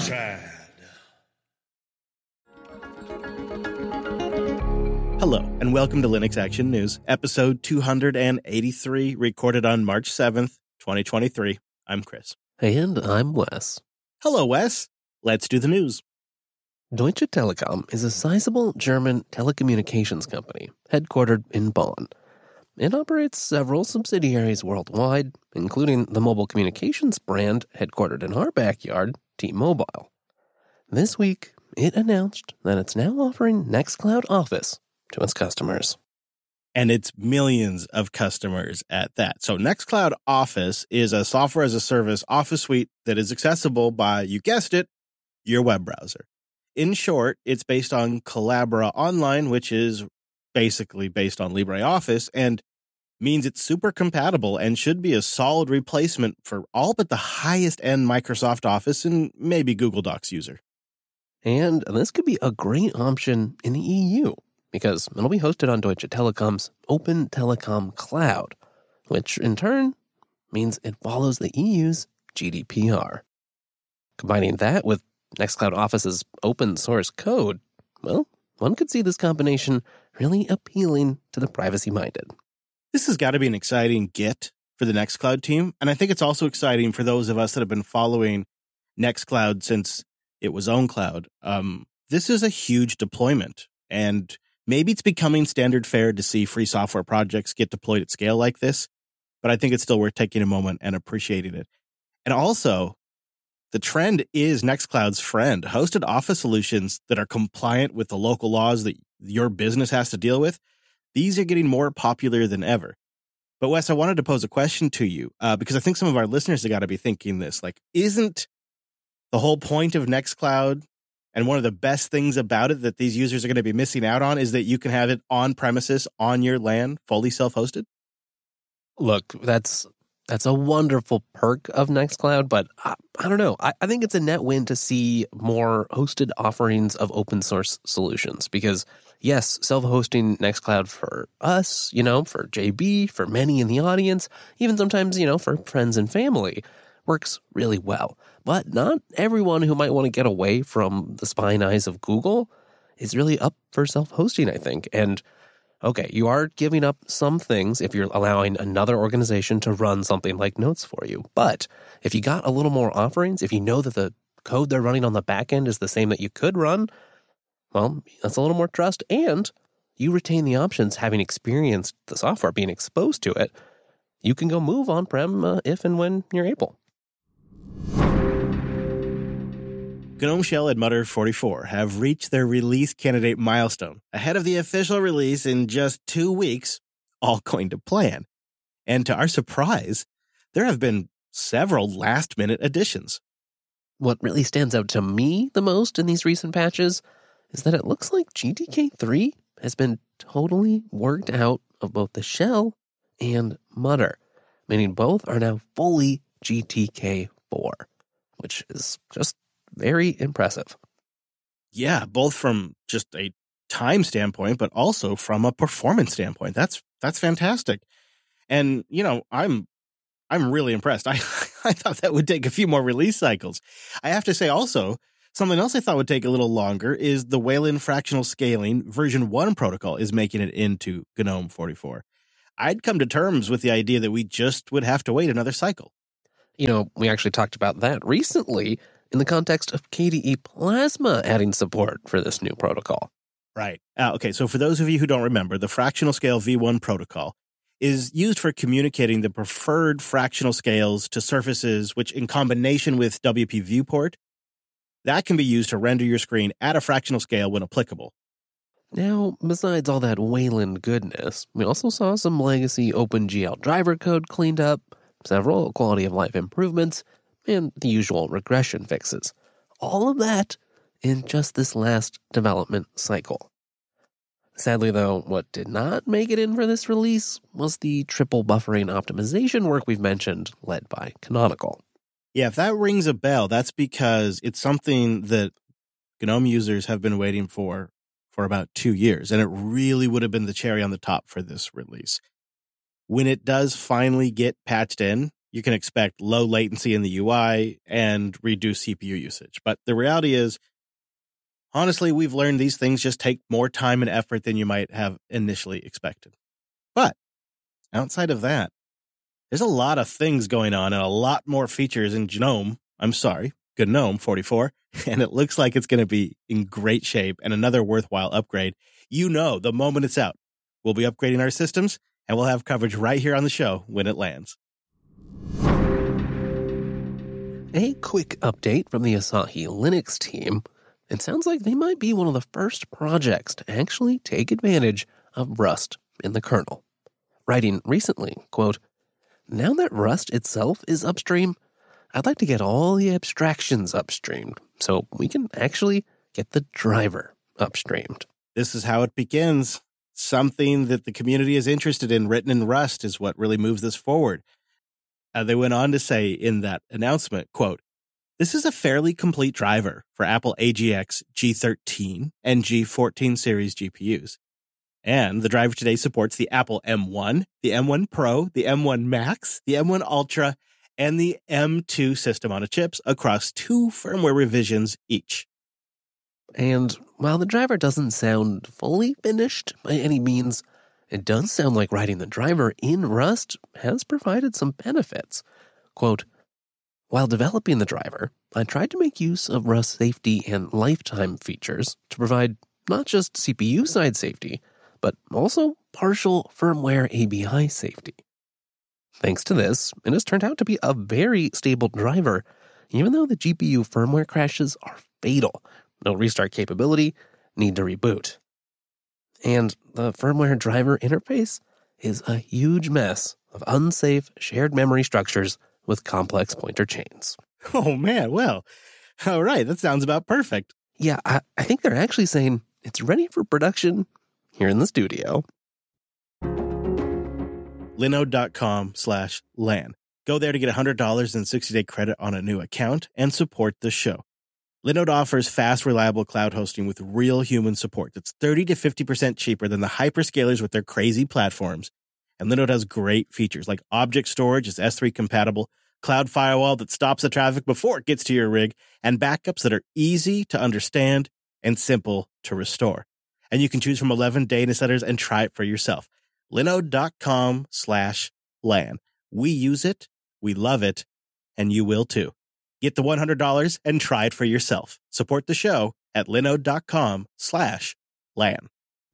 sad. Hello, and welcome to Linux Action News, episode 283, recorded on March 7th, 2023. I'm Chris. And I'm Wes. Hello, Wes. Let's do the news. Deutsche Telekom is a sizable German telecommunications company headquartered in Bonn. It operates several subsidiaries worldwide, including the mobile communications brand headquartered in our backyard, T-Mobile. This week, it announced that it's now offering Nextcloud Office to its customers. And it's millions of customers at that. So Nextcloud Office is a software-as-a-service office suite that is accessible by, you guessed it, your web browser. In short, it's based on Collabora Online, which is basically based on LibreOffice, and means it's super compatible and should be a solid replacement for all but the highest-end Microsoft Office and maybe Google Docs user. And this could be a great option in the EU, because it'll be hosted on Deutsche Telekom's Open Telecom Cloud, which in turn means it follows the EU's GDPR. Combining that with Nextcloud Office's open source code, well, one could see this combination really appealing to the privacy-minded. This has got to be an exciting get for the Nextcloud team, and I think it's also exciting for those of us that have been following Nextcloud since it was OwnCloud. This is a huge deployment, and maybe it's becoming standard fare to see free software projects get deployed at scale like this, but I think it's still worth taking a moment and appreciating it. And also, the trend is Nextcloud's friend. Hosted Office solutions that are compliant with the local laws that your business has to deal with, these are getting more popular than ever. But Wes, I wanted to pose a question to you because I think some of our listeners have got to be thinking this, like, isn't the whole point of Nextcloud and one of the best things about it that these users are going to be missing out on is that you can have it on premises, on your LAN, fully self-hosted? Look, that's a wonderful perk of Nextcloud, but I don't know. I think it's a net win to see more hosted offerings of open source solutions because, yes, self-hosting Nextcloud for us, for JB, for many in the audience, even sometimes, for friends and family, works really well. But not everyone who might want to get away from the spying eyes of Google is really up for self-hosting, I think. And okay, you are giving up some things if you're allowing another organization to run something like Notes for you. But if you got a little more offerings, if you know that the code they're running on the back end is the same that you could run, well, that's a little more trust. And you retain the options, having experienced the software, being exposed to it. You can go move on-prem if and when you're able. GNOME Shell and Mutter 44 have reached their release candidate milestone ahead of the official release in just 2 weeks, all going to plan. And to our surprise, there have been several last-minute additions. What really stands out to me the most in these recent patches is that it looks like GTK3 has been totally worked out of both the shell and Mutter, meaning both are now fully GTK4, which is just very impressive. Yeah, both from just a time standpoint, but also from a performance standpoint. That's fantastic. And, I'm really impressed. I thought that would take a few more release cycles. I have to say also, something else I thought would take a little longer is the Wayland fractional scaling version 1 protocol is making it into GNOME 44. I'd come to terms with the idea that we just would have to wait another cycle. We actually talked about that recently in the context of KDE Plasma adding support for this new protocol. Right. Okay, so for those of you who don't remember, the fractional scale V1 protocol is used for communicating the preferred fractional scales to surfaces, which in combination with WP Viewport, that can be used to render your screen at a fractional scale when applicable. Now, besides all that Wayland goodness, we also saw some legacy OpenGL driver code cleaned up, several quality of life improvements, and the usual regression fixes. All of that in just this last development cycle. Sadly, though, what did not make it in for this release was the triple buffering optimization work we've mentioned, led by Canonical. Yeah, if that rings a bell, that's because it's something that GNOME users have been waiting for about 2 years, and it really would have been the cherry on the top for this release. When it does finally get patched in, you can expect low latency in the UI and reduced CPU usage. But the reality is, honestly, we've learned these things just take more time and effort than you might have initially expected. But outside of that, there's a lot of things going on and a lot more features in GNOME 44, and it looks like it's going to be in great shape and another worthwhile upgrade. You know, the moment it's out, we'll be upgrading our systems, and we'll have coverage right here on the show when it lands. A quick update from the Asahi Linux team. It sounds like they might be one of the first projects to actually take advantage of Rust in the kernel. Writing recently, quote, "Now that Rust itself is upstream, I'd like to get all the abstractions upstreamed so we can actually get the driver upstreamed." This is how it begins. Something that the community is interested in written in Rust is what really moves this forward. They went on to say in that announcement, quote, "This is a fairly complete driver for Apple AGX G13 and G14 series GPUs. And the driver today supports the Apple M1, the M1 Pro, the M1 Max, the M1 Ultra, and the M2 system on a chips across 2 firmware revisions each." And while the driver doesn't sound fully finished by any means, it does sound like writing the driver in Rust has provided some benefits. Quote, "While developing the driver, I tried to make use of Rust safety and lifetime features to provide not just CPU-side safety, but also partial firmware ABI safety. Thanks to this, it has turned out to be a very stable driver, even though the GPU firmware crashes are fatal. No restart capability, need to reboot. And the firmware driver interface is a huge mess of unsafe shared memory structures with complex pointer chains." Oh, man. Well, all right. That sounds about perfect. Yeah, I think they're actually saying it's ready for production here in the studio. Linode.com/LAN. Go there to get $100 in 60-day credit on a new account and support the show. Linode offers fast, reliable cloud hosting with real human support that's 30 to 50% cheaper than the hyperscalers with their crazy platforms. And Linode has great features like object storage is S3 compatible, cloud firewall that stops the traffic before it gets to your rig, and backups that are easy to understand and simple to restore. And you can choose from 11 data centers and try it for yourself. Linode.com/LAN. We use it, we love it, and you will too. Get the $100 and try it for yourself. Support the show at linode.com/LAN.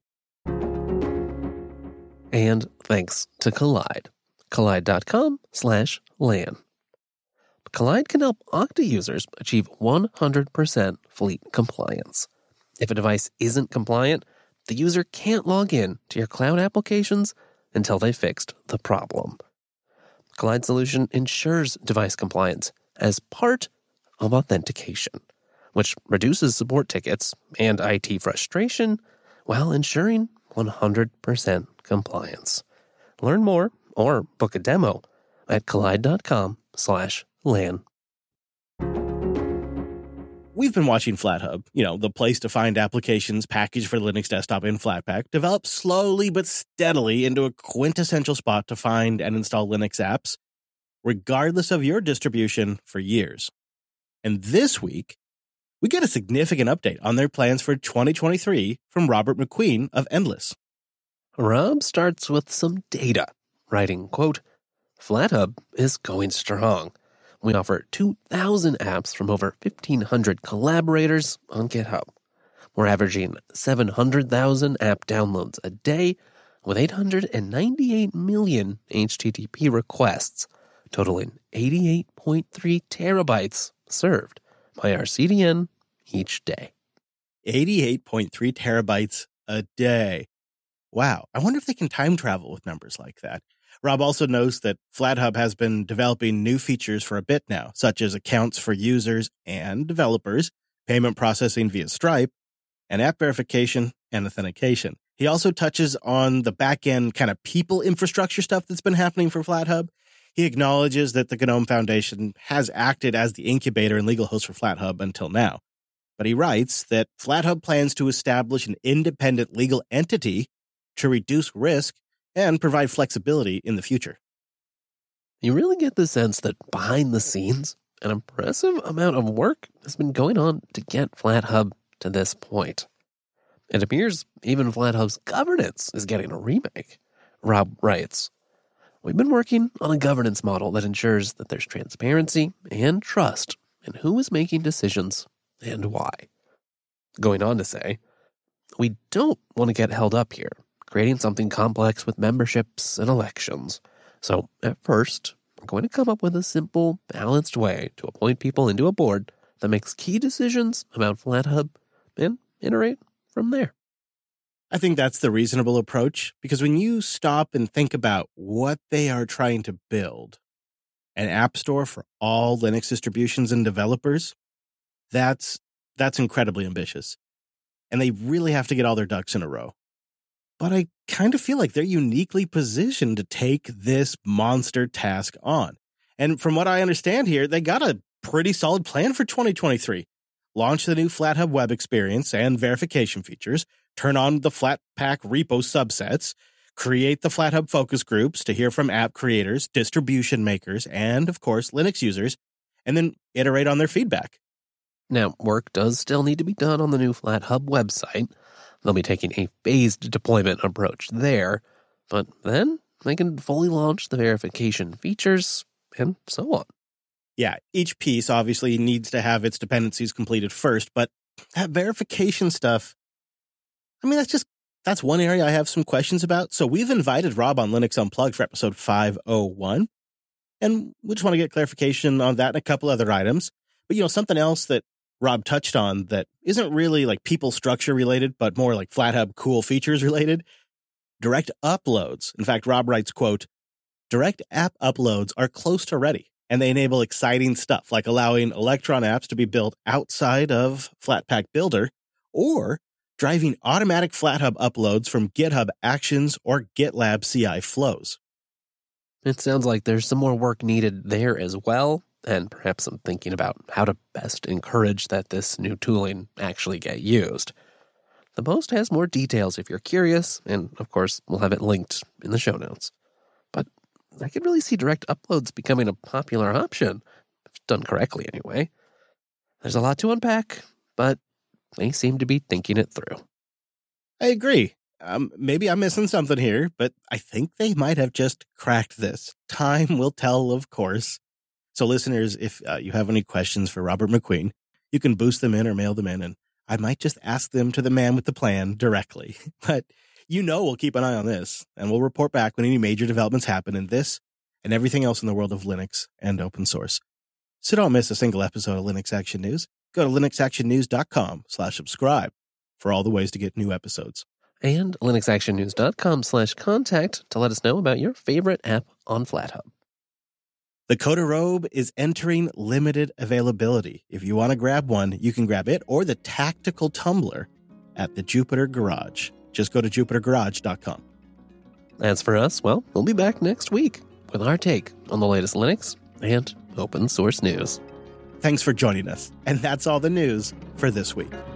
And thanks to Kolide. Kolide.com/LAN. Kolide can help Okta users achieve 100% fleet compliance. If a device isn't compliant, the user can't log in to your cloud applications until they fixed the problem. Kolide solution ensures device compliance as part of authentication, which reduces support tickets and IT frustration while ensuring 100% compliance. Learn more or book a demo at kolide.com/LAN. We've been watching FlatHub, the place to find applications packaged for Linux desktop in Flatpak, develop slowly but steadily into a quintessential spot to find and install Linux apps, regardless of your distribution, for years. And this week, we get a significant update on their plans for 2023 from Robert McQueen of Endless. Rob starts with some data, writing, quote, "FlatHub is going strong. We offer 2,000 apps from over 1,500 collaborators on GitHub. We're averaging 700,000 app downloads a day with 898 million HTTP requests, totaling 88.3 terabytes served by our CDN each day." 88.3 terabytes a day. Wow. I wonder if they can time travel with numbers like that. Rob also knows that FlatHub has been developing new features for a bit now, such as accounts for users and developers, payment processing via Stripe, and app verification and authentication. He also touches on the back-end kind of people infrastructure stuff that's been happening for FlatHub. He acknowledges that the GNOME Foundation has acted as the incubator and legal host for FlatHub until now. But he writes that FlatHub plans to establish an independent legal entity to reduce risk and provide flexibility in the future. You really get the sense that behind the scenes, an impressive amount of work has been going on to get FlatHub to this point. It appears even FlatHub's governance is getting a remake. Rob writes, "We've been working on a governance model that ensures that there's transparency and trust in who is making decisions and why." Going on to say, "We don't want to get held up here, creating something complex with memberships and elections. So at first, we're going to come up with a simple, balanced way to appoint people into a board that makes key decisions about FlatHub and iterate from there." I think that's the reasonable approach, because when you stop and think about what they are trying to build, an app store for all Linux distributions and developers, that's incredibly ambitious. And they really have to get all their ducks in a row. But I kind of feel like they're uniquely positioned to take this monster task on. And from what I understand here, they got a pretty solid plan for 2023. Launch the new FlatHub web experience and verification features, turn on the Flatpak repo subsets, create the FlatHub focus groups to hear from app creators, distribution makers, and, of course, Linux users, and then iterate on their feedback. Now, work does still need to be done on the new FlatHub website. They'll be taking a phased deployment approach there, but then they can fully launch the verification features and so on. Yeah, each piece obviously needs to have its dependencies completed first, but that verification stuff, I mean, that's one area I have some questions about. So we've invited Rob on Linux Unplugged for episode 501, and we just want to get clarification on that and a couple other items. But, something else that Rob touched on that isn't really like people structure related, but more like FlatHub cool features related, direct uploads. In fact, Rob writes, quote, "Direct app uploads are close to ready, and they enable exciting stuff like allowing Electron apps to be built outside of Flatpak Builder, or driving automatic FlatHub uploads from GitHub Actions or GitLab CI flows." It sounds like there's some more work needed there as well, and perhaps some thinking about how to best encourage that this new tooling actually get used. The post has more details if you're curious, and of course, we'll have it linked in the show notes. But I could really see direct uploads becoming a popular option, if done correctly anyway. There's a lot to unpack, but they seem to be thinking it through. I agree. Maybe I'm missing something here, but I think they might have just cracked this. Time will tell, of course. So listeners, if you have any questions for Robert McQueen, you can boost them in or mail them in, and I might just ask them to the man with the plan directly. But we'll keep an eye on this, and we'll report back when any major developments happen in this and everything else in the world of Linux and open source. So don't miss a single episode of Linux Action News. Go to linuxactionnews.com/subscribe for all the ways to get new episodes. And linuxactionnews.com/contact to let us know about your favorite app on FlatHub. The Coda Robe is entering limited availability. If you want to grab one, you can grab it or the Tactical Tumbler at the Jupiter Garage. Just go to jupitergarage.com. As for us, well, we'll be back next week with our take on the latest Linux and open source news. Thanks for joining us. And that's all the news for this week.